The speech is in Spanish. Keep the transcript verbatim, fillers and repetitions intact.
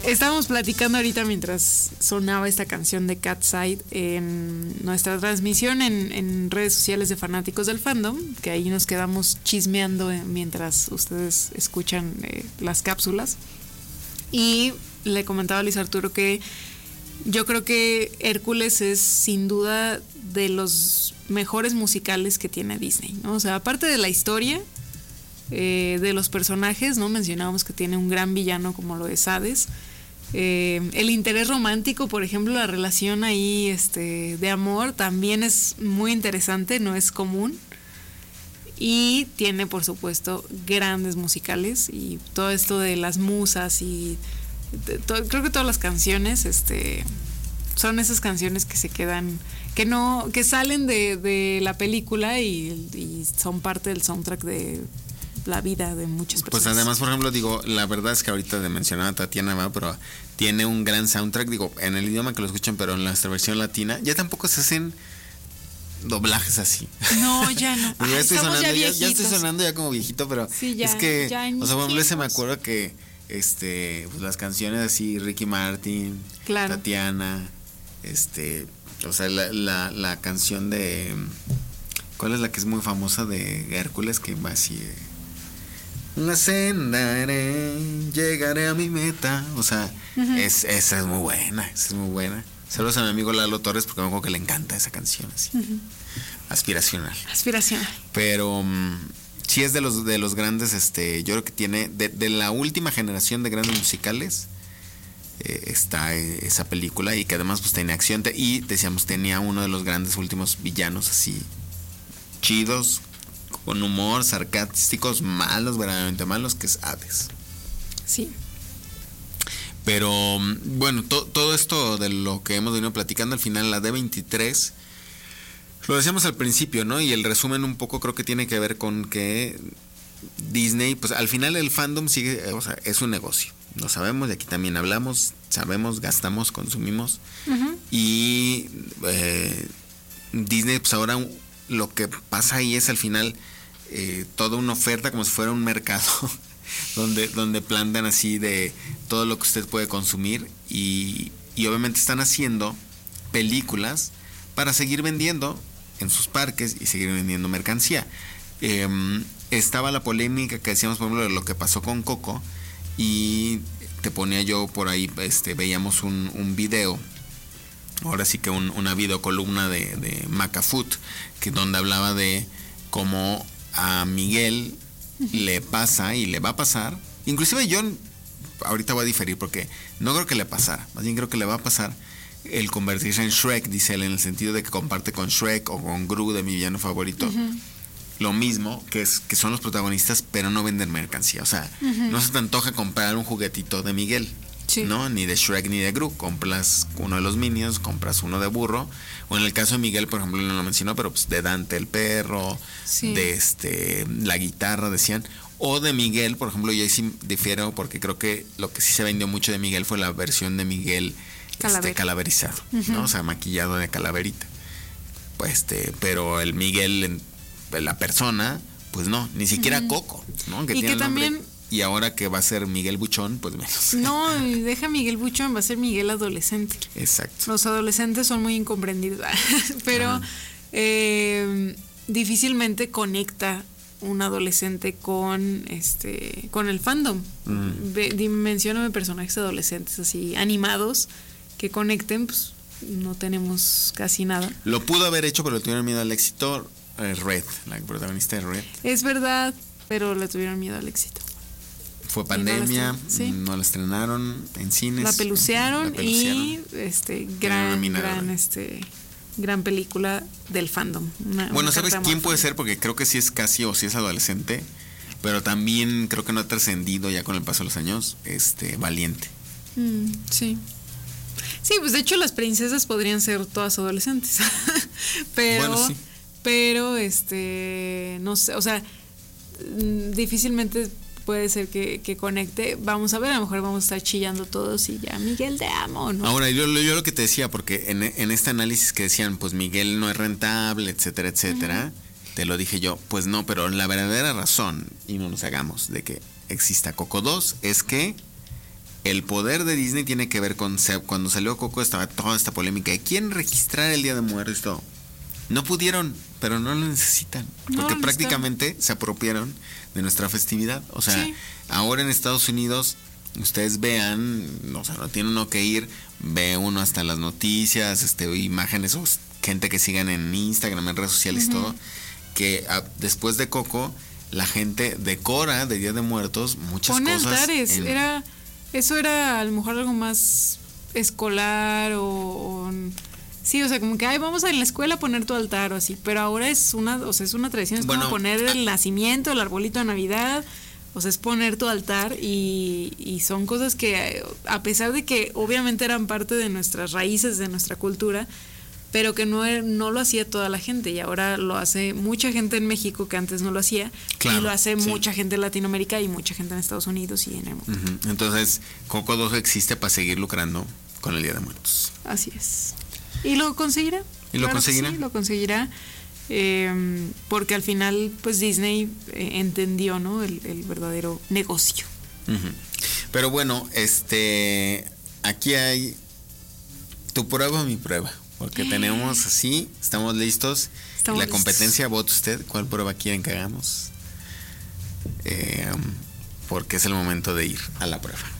estábamos platicando ahorita mientras sonaba esta canción de Cat's Eye en nuestra transmisión en, en redes sociales de Fanáticos del Fandom, que ahí nos quedamos chismeando mientras ustedes escuchan eh, las cápsulas. Y le comentaba a Luis Arturo que yo creo que Hércules es sin duda de los mejores musicales que tiene Disney, ¿no? O sea, aparte de la historia, eh, de los personajes, ¿no? Mencionábamos que tiene un gran villano como lo es Hades. Eh, el interés romántico, por ejemplo, la relación ahí este, de amor también es muy interesante, no es común. Y tiene, por supuesto, grandes musicales y todo esto de las musas y de, todo, creo que todas las canciones este, son esas canciones que se quedan, que no, que salen de, de la película y, y son parte del soundtrack de la vida de muchas personas. Pues además, por ejemplo, digo, la verdad es que ahorita de mencionar a Tatiana, ¿va? Pero tiene un gran soundtrack, digo, en el idioma que lo escuchan, pero en nuestra versión latina, ya tampoco se hacen doblajes así. No, ya no. Ay, ya, estoy sonando, ya, ya, ya estoy sonando ya como viejito, pero sí, ya, es que, ya o sea, por ejemplo, ese me acuerdo que este, pues las canciones así, Ricky Martin, claro. Tatiana, este, o sea, la, la, la canción de, ¿cuál es la que es muy famosa de Hércules? Que va así, eh, la sendaré, llegaré a mi meta. O sea, uh-huh. es, esa es muy buena, esa es muy buena. Saludos a mi amigo Lalo Torres porque me acuerdo que le encanta esa canción así. Uh-huh. Aspiracional. Aspiracional. Pero um, sí es de los de los grandes, este, yo creo que tiene, de, de la última generación de grandes musicales, eh, está eh, esa película y que además pues tenía acción te, y decíamos tenía uno de los grandes últimos villanos así chidos, con humor, sarcásticos, malos, verdaderamente malos, que es Hades. Sí. Pero bueno, to, todo esto de lo que hemos venido platicando, al final la D veintitrés, lo decíamos al principio, ¿no? Y el resumen un poco creo que tiene que ver con que Disney, pues al final el fandom sigue, o sea, es un negocio. Lo sabemos, y aquí también hablamos, sabemos, gastamos, consumimos. Uh-huh. Y eh, Disney, pues ahora lo que pasa ahí es al final eh, toda una oferta como si fuera un mercado donde, donde plantan así de todo lo que usted puede consumir y, y obviamente están haciendo películas para seguir vendiendo en sus parques y seguir vendiendo mercancía. Eh, estaba la polémica que decíamos, por ejemplo, de lo que pasó con Coco y te ponía yo por ahí, este, veíamos un, un video, ahora sí que un, una videocolumna de, de Macafoot, que donde hablaba de cómo a Miguel le pasa y le va a pasar, inclusive yo ahorita voy a diferir porque no creo que le pasara, más bien creo que le va a pasar el convertirse en Shrek, dice él, en el sentido de que comparte con Shrek o con Gru, de mi villano favorito, uh-huh. lo mismo, que es que son los protagonistas pero no venden mercancía, o sea, uh-huh. no se te antoja comprar un juguetito de Miguel, sí. ¿no? Ni de Shrek ni de Gru, compras uno de los Minions, compras uno de Burro, o en el caso de Miguel, por ejemplo, no lo mencionó, pero pues de Dante el perro, sí. de este la guitarra, decían, o de Miguel, por ejemplo, yo sí difiero porque creo que lo que sí se vendió mucho de Miguel fue la versión de Miguel este, calaverizado, uh-huh. ¿no? O sea, maquillado de calaverita. Pues este, pero el Miguel, la persona, pues no, ni siquiera uh-huh. Coco, ¿no? Que y tiene que el nombre. también Y ahora que va a ser Miguel Buchón, pues menos. No, deja Miguel Buchón, va a ser Miguel adolescente. Exacto. Los adolescentes son muy incomprendidos, pero eh, difícilmente conecta un adolescente con este con el fandom. Mm. Ve, mencióname personajes adolescentes así animados que conecten, pues no tenemos casi nada. Lo pudo haber hecho, pero le tuvieron miedo al éxito. eh, Red, la protagonista de Red. Es verdad, pero le tuvieron miedo al éxito. Fue pandemia, no la, ¿sí? no la estrenaron en cines. La pelucearon, la pelucearon. y este gran, gran, este gran película del fandom. Una, bueno, una ¿sabes quién puede ser? Porque creo que sí es casi o sí es adolescente, pero también creo que no ha trascendido ya con el paso de los años, este, Valiente. Mm, sí. Sí, pues de hecho las princesas podrían ser todas adolescentes. pero, bueno, sí. pero, este, no sé, o sea, difícilmente puede ser que, que conecte. Vamos a ver, a lo mejor vamos a estar chillando todos y ya, Miguel, te amo, ¿no? Ahora, yo, yo lo que te decía, porque en, en este análisis que decían, pues Miguel no es rentable, etcétera, etcétera, uh-huh. te lo dije yo, pues no, pero la verdadera razón, y no nos hagamos, de que exista Coco dos es que el poder de Disney tiene que ver con cuando salió Coco estaba toda esta polémica de quién registrar el Día de Muertos y todo. No pudieron, pero no lo necesitan, No, porque no prácticamente está. se apropiaron de nuestra festividad. O sea, sí. ahora en Estados Unidos, ustedes vean, o sea, no tiene uno que ir, ve uno hasta las noticias, este, imágenes o gente que sigan en Instagram, en redes sociales, uh-huh. todo, que a, después de Coco, la gente decora de Día de Muertos muchas Pone cosas. altares, en... era, eso era a lo mejor algo más escolar o, o sí, o sea, como que ay, vamos a en la escuela a poner tu altar o así, pero ahora es una, o sea, es una tradición, es bueno, como poner el a... nacimiento, el arbolito de Navidad, o sea, es poner tu altar y, y son cosas que a pesar de que obviamente eran parte de nuestras raíces, de nuestra cultura, pero que no, no lo hacía toda la gente y ahora lo hace mucha gente en México que antes no lo hacía, claro, y lo hace sí. mucha gente en Latinoamérica y mucha gente en Estados Unidos y en el mundo. Uh-huh. Entonces, Coco dos existe para seguir lucrando con el Día de Muertos. Así es. ¿Y lo conseguirá? ¿Y lo claro conseguirá? Sí, lo conseguirá. Eh, porque al final, pues Disney eh, entendió, ¿no? El, el verdadero negocio. Uh-huh. Pero bueno, este, aquí hay tu prueba, mi prueba. Porque tenemos así, estamos listos. Estamos la listos. Competencia, vote usted. ¿Cuál prueba quieren que hagamos? Eh, porque es el momento de ir a la prueba.